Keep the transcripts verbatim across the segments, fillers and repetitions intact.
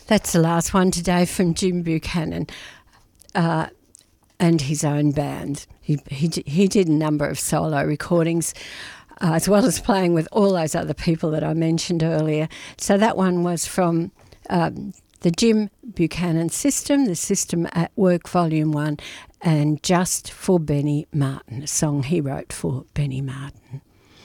That's the last one today from Jim Buchanan uh, and his own band. He, he, he did a number of solo recordings uh, as well as playing with all those other people that I mentioned earlier. So that one was from um, the Jim Buchanan System, the System at Work Volume one, and Just for Benny Martin, a song he wrote for Benny Martin.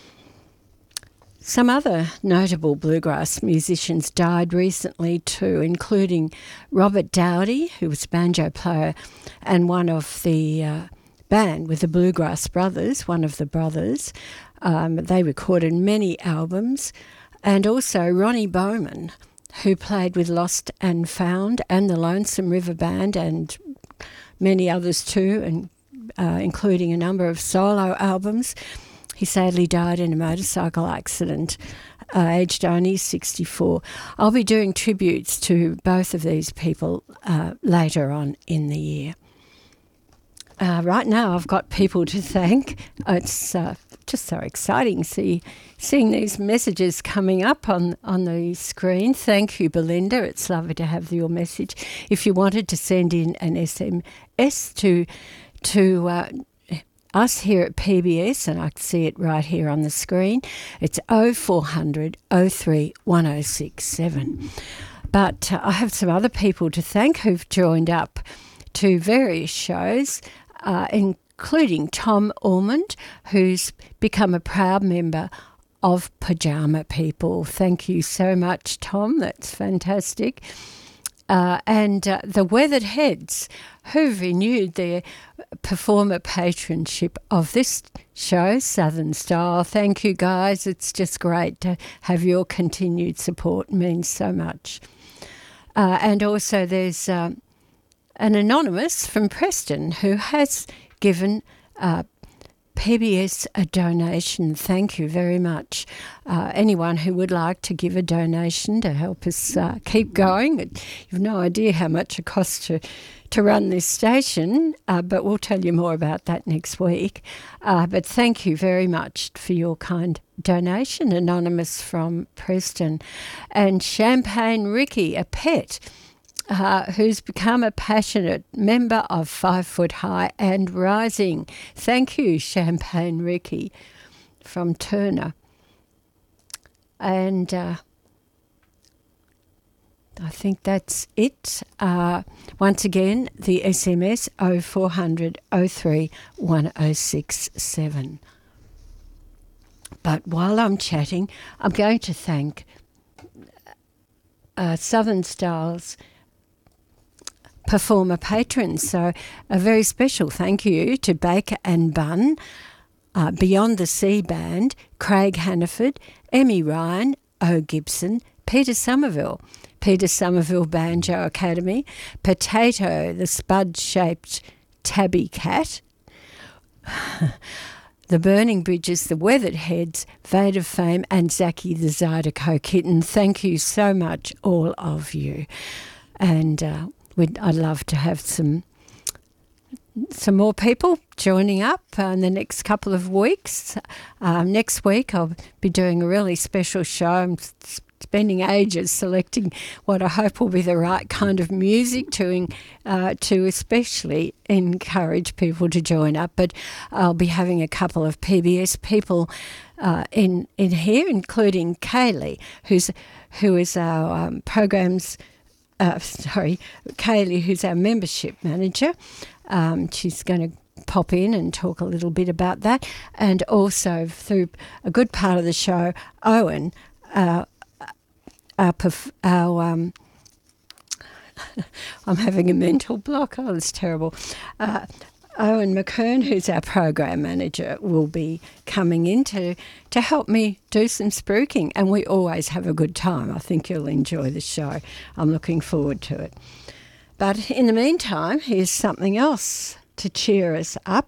Some other notable bluegrass musicians died recently too, including Robert Dowdy, who was a banjo player and one of the uh, band with the Bluegrass Brothers, one of the brothers. Um, they recorded many albums. And also Ronnie Bowman, who played with Lost and Found and the Lonesome River Band and many others too, and uh, including a number of solo albums. He sadly died in a motorcycle accident, uh, aged only sixty-four. I'll be doing tributes to both of these people uh, later on in the year. Uh, right now I've got people to thank. It's uh, just so exciting see, seeing these messages coming up on, on the screen. Thank you, Belinda. It's lovely to have your message. If you wanted to send in an S M S to... to uh, us here at P B S, and I can see it right here on the screen, it's oh four hundred, oh three, one oh six seven. But uh, I have some other people to thank who've joined up to various shows, uh, including Tom Ormond, who's become a proud member of Pajama People. Thank you so much, Tom. That's fantastic. Uh, and uh, the Weathered Heads, who've renewed their performer patronship of this show, Southern Style. Thank you, guys. It's just great to have your continued support. It means so much. Uh, and also there's um, an anonymous from Preston who has given uh, P B S a donation. Thank you very much. Uh, anyone who would like to give a donation to help us uh, keep going. You've no idea how much it costs to, to run this station, uh, but we'll tell you more about that next week. Uh, but thank you very much for your kind donation, anonymous from Preston. And Champagne Ricky, a pet, Uh, who's become a passionate member of Five Foot High and Rising. Thank you, Champagne Ricky from Turner. And uh, I think that's it. Uh, once again, the S M S oh four hundred, oh three, one oh six seven. But while I'm chatting, I'm going to thank uh, Southern Styles performer patrons. So a very special thank you to Baker and Bunn, uh, Beyond the Sea Band, Craig Hannaford, Emmy Ryan, O. Gibson, Peter Somerville, Peter Somerville Banjo Academy, Potato, the spud-shaped tabby cat, the Burning Bridges, the Weathered Heads, Vade of Fame, and Zachy the Zydeco Kitten. Thank you so much, all of you. And uh, We'd, I'd love to have some some more people joining up uh, in the next couple of weeks. Um, next week I'll be doing a really special show. I'm spending ages selecting what I hope will be the right kind of music to uh, to especially encourage people to join up. But I'll be having a couple of P B S people uh, in in here, including Kaylee, who's who is our um, programs. Uh, sorry, Kaylee, who's our membership manager. Um, she's going to pop in and talk a little bit about that. And also through a good part of the show, Owen, uh, our, perf- our um, I'm having a mental block. Oh, that's terrible. Uh, Owen McKern, who's our program manager, will be coming in to, to help me do some spruiking, and we always have a good time. I think you'll enjoy the show. I'm looking forward to it. But in the meantime, here's something else to cheer us up.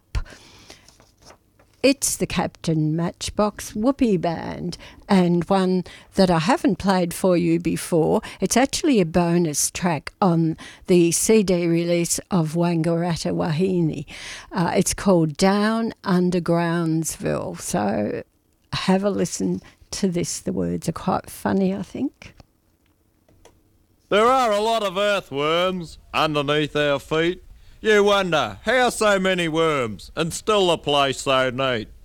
It's the Captain Matchbox Whoopee Band, and one that I haven't played for you before. It's actually a bonus track on the C D release of Wangaratta Wahine. Uh, it's called Down Undergroundsville. So have a listen to this. The words are quite funny, I think. There are a lot of earthworms underneath our feet. You wonder, how so many worms and still the place so neat?